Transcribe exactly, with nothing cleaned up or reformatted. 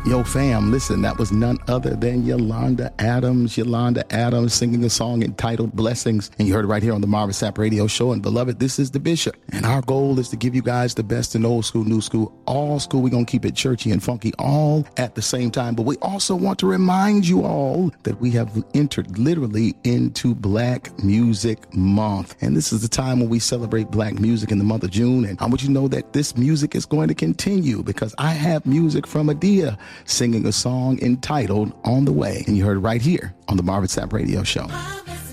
Yo, fam, listen, that was none other than Yolanda Adams. Yolanda Adams singing a song entitled Blessings. And you heard it right here on the Marvin Sapp Radio Show. And beloved, this is the Bishop. And our goal is to give you guys the best in old school, new school, all school. We're going to keep it churchy and funky all at the same time. But we also want to remind you all that we have entered literally into Black Music Month. And this is the time when we celebrate Black music in the month of June. And I want you to know that this music is going to continue because I have music from Adia singing a song entitled On the Way. And you heard it right here on the Marvin Sapp Radio Show.